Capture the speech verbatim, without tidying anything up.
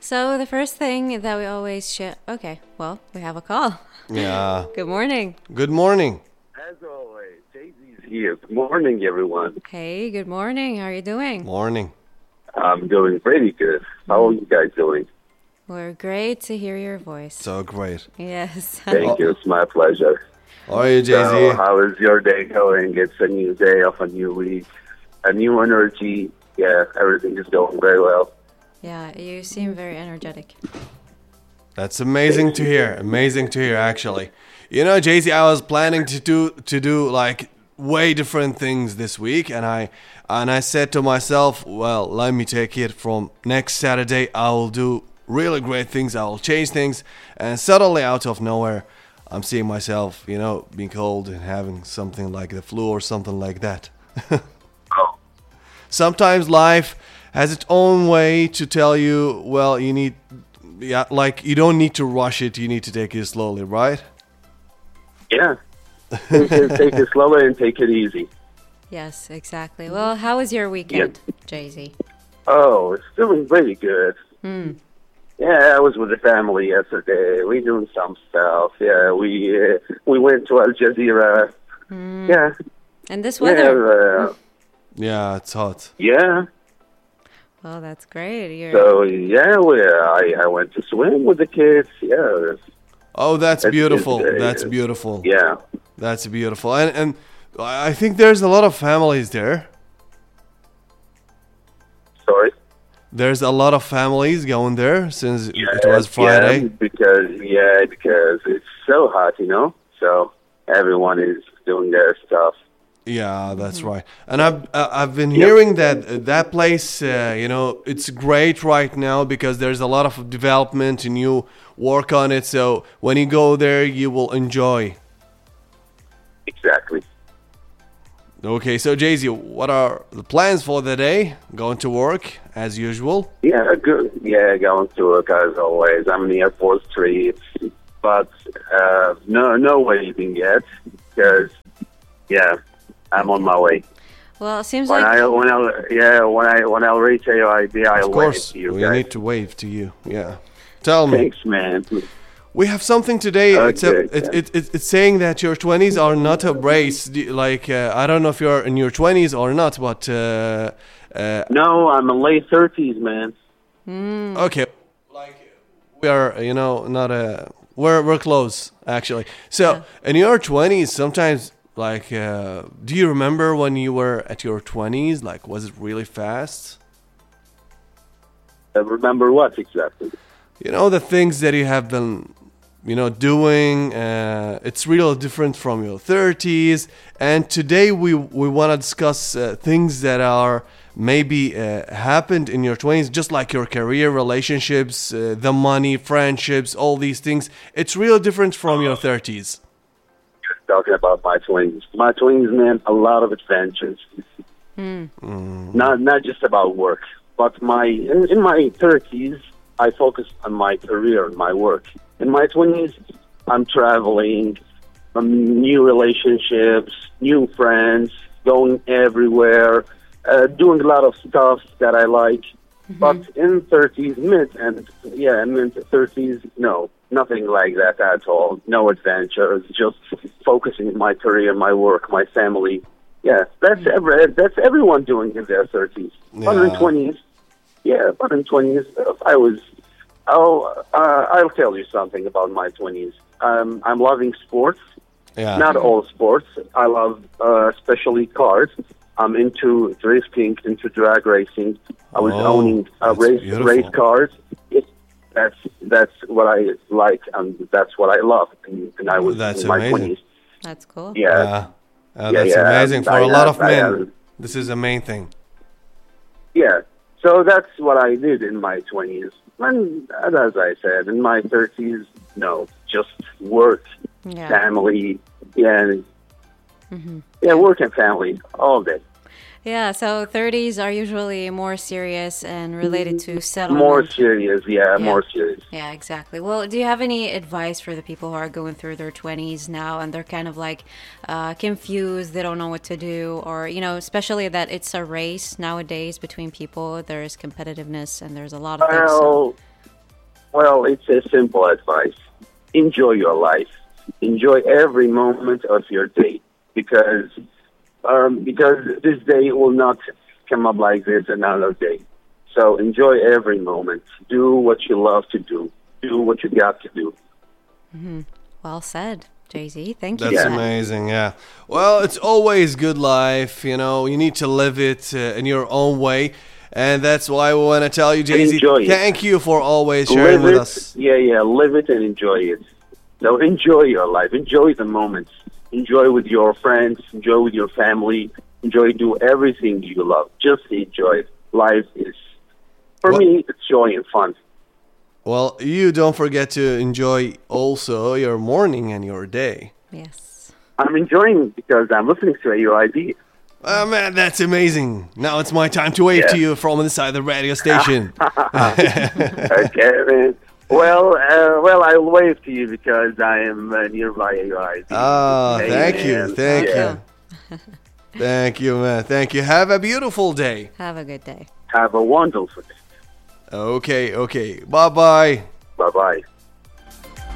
So the first thing that we always share. Okay, well, we have a call. Yeah. Good morning. Good morning. As always, Jay-Z's here. Good morning, everyone. Hey, good morning. How are you doing? Morning. I'm doing pretty good. How are you guys doing? We're great to hear your voice. So great. Yes. Thank you. It's my pleasure. How are you, Jay-Z? So, how is your day going? It's a new day of a new week, a new energy. Yeah, everything is going very well. Yeah, you seem very energetic. That's amazing to hear. Amazing to hear, actually. You know, Jay-Z, I was planning to do to do like way different things this week, and I and I said to myself, well, let me take it from next Saturday. I will do really great things. I will change things, and suddenly, out of nowhere, I'm seeing myself, you know, being cold and having something like the flu or something like that. Oh, Sometimes life has its own way to tell you, well, you need, yeah, like you don't need to rush it. You need to take it slowly, right? yeah. take, it, take it slowly and take it easy. Yes, exactly. Well, how was your weekend, Jay-Z? Oh, it's doing pretty good. Hmm. Yeah, I was with the family yesterday. We doing some stuff. Yeah, we uh, we went to Al Jazeera. Mm. Yeah, And this weather? yeah, uh, Yeah, it's hot. yeah. Well, that's great. You're... So yeah, we, I I went to swim with the kids. Yeah, Oh, that's That's beautiful. good. That's beautiful. yeah. That's beautiful. And and I think there's a lot of families there. Sorry. There's a lot of families going there since Yeah, it was Friday. Yeah, because yeah, because it's so hot, you know. So everyone is doing their stuff. Yeah, that's right. And I've uh, I've been hearing that uh, that place, uh, you know, it's great right now because there's a lot of development and you work on it. So when you go there, you will enjoy. Exactly. Okay, so Jay-Z, what are the plans for the day? Going to work as usual? Yeah, good. Yeah, going to work as always. I'm in the Air Force Three, but uh, no, no waiting yet because yeah, I'm on my way. Well, it seems When like... I when I yeah when I when I'll reach A O I D, I'll Of course, wave to you we guys. need to wave to you. Yeah. Tell me. Thanks, man. We have something today. It's, a, Okay, it, yeah. it, it, it's saying that your twenties are not a brace. D- Like, uh, I don't know if you're in your twenties or not, but uh, uh, No, I'm in late thirties, man. okay. Like, we are, you know, not a. We're, we're close, actually. So, in your twenties, sometimes, like, uh, do you remember when you were at your twenties? Like, was it really fast? Uh, remember what exactly? You know, the things that you have been, you know, doing, uh, it's real different from your thirties. And today we we want to discuss uh, things that are maybe uh, happened in your twenties, just like your career, relationships, uh, the money, friendships, all these things. It's real different from your thirties. Talking about my twenties. My twenties, man, a lot of adventures. Not not just about work, but my in, in my thirties, I focused on my career and my work. In my twenties, I'm traveling, um, new relationships, new friends, going everywhere, uh, doing a lot of stuff that I like. But in thirties, mid and yeah, mid thirties, no, nothing like that at all. No adventures, just focusing on my career, my work, my family. Yeah, that's every, that's everyone doing in their thirties. But in Yeah. twenties, yeah, but in twenties, uh, I was. I'll uh, I'll tell you something about my twenties. Um, I'm loving sports. Yeah. Not all sports. I love uh, especially cars. I'm into drifting, into drag racing. I was Oh, owning uh, that's race beautiful. race cars. It, that's that's what I like, and that's what I love. And, and I was That's in my amazing. twenties. That's cool. Yeah, Yeah. Uh, Yeah, that's yeah, amazing for I a lot have- of I men. have- This is the main thing. yeah. So that's what I did in my twenties. And as I said, in my thirties, no, just work, Yeah. family, yeah, yeah, work and family all day. Yeah, so thirties are usually more serious and related to settlement. More serious, yeah, more serious. Yeah, exactly. Well, do you have any advice for the people who are going through their twenties now and they're kind of like uh, confused, they don't know what to do, or, you know, especially that it's a race nowadays between people, there's competitiveness and there's a lot of things. So. Well, Well, it's a simple advice. Enjoy your life. Enjoy every moment of your day because um, because this day will not come up like this another day. So enjoy every moment. Do what you love to do. Do what you got to do. Mm-hmm. Well said, Jay-Z. Thank you. That's for that. amazing, yeah. Well, it's always good life, you know. You need to live it uh, in your own way. And that's why we want to tell you, Jay-Z, Enjoy it. thank you for always sharing Live with it. us. Yeah, yeah. Live it and enjoy it. So enjoy your life. Enjoy the moments. Enjoy with your friends. Enjoy with your family. Enjoy do everything you love. Just enjoy it. Life is, for Well- me, it's joy and fun. Well, you don't forget to enjoy also your morning and your day. Yes. I'm enjoying it because I'm listening to your idea. Oh, man, that's amazing. Now it's my time to wave Yeah. to you from inside the radio station. Okay, man. Well, uh, well, I'll wave to you because I am uh, nearby your idea. Ah, Hey, thank man. you, thank Yeah. you. Thank you, man. Thank you. Have a beautiful day. Have a good day. Have a wonderful day. Okay, okay. Bye-bye. Bye-bye.